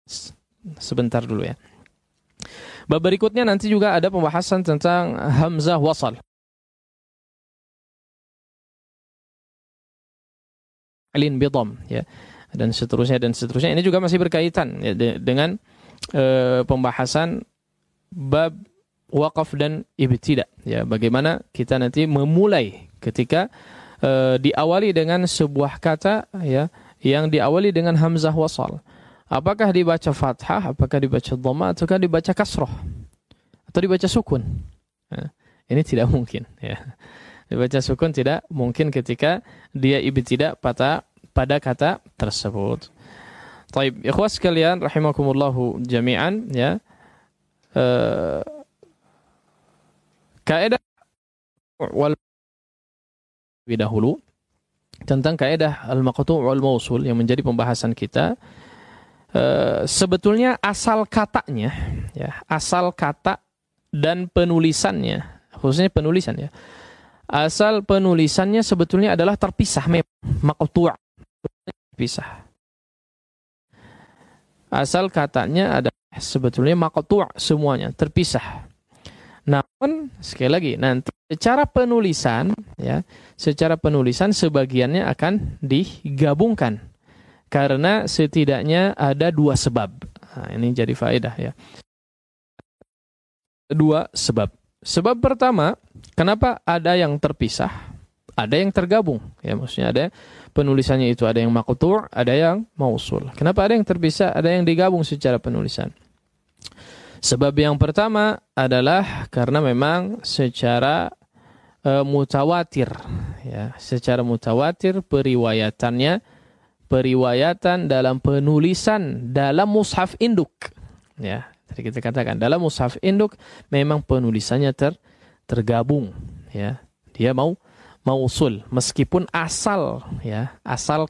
Sebentar dulu ya. Bab berikutnya nanti juga ada pembahasan tentang hamzah wasal. Alin bidham ya. Dan seterusnya dan seterusnya. Ini juga masih berkaitan ya, dengan pembahasan bab waqaf dan ibtida ya. Bagaimana kita nanti memulai ketika diawali dengan sebuah kata ya yang diawali dengan hamzah wasal. Apakah dibaca fathah, apakah dibaca dhamma, ataukah dibaca kasrah, atau dibaca sukun? Nah, ini tidak mungkin. Ya. Dibaca sukun tidak mungkin ketika dia ibtidah pada kata tersebut. Taib, ikhwas sekalian, rahimakumullahu jami'an. Ya, kaidah wal dahulu tentang kaidah al-maqtu' wal mausul yang menjadi pembahasan kita. Sebetulnya asal katanya ya, asal kata dan penulisannya, khususnya penulisan ya, asal penulisannya sebetulnya adalah terpisah, maqtu' terpisah. Asal katanya adalah sebetulnya maqtu' semuanya terpisah. Namun sekali lagi nanti secara penulisan ya, secara penulisan sebagiannya akan digabungkan karena setidaknya ada dua sebab. Nah, ini jadi faedah ya. Dua sebab. Sebab pertama, kenapa ada yang terpisah, ada yang tergabung? Ya, maksudnya ada penulisannya itu ada yang maqtu', ada yang mausul. Kenapa ada yang terpisah, ada yang digabung secara penulisan? Sebab yang pertama adalah karena memang secara mutawatir ya, secara mutawatir periwayatan dalam penulisan dalam mushaf induk ya, tadi kita katakan dalam mushaf induk memang penulisannya tergabung ya, dia mausul meskipun asal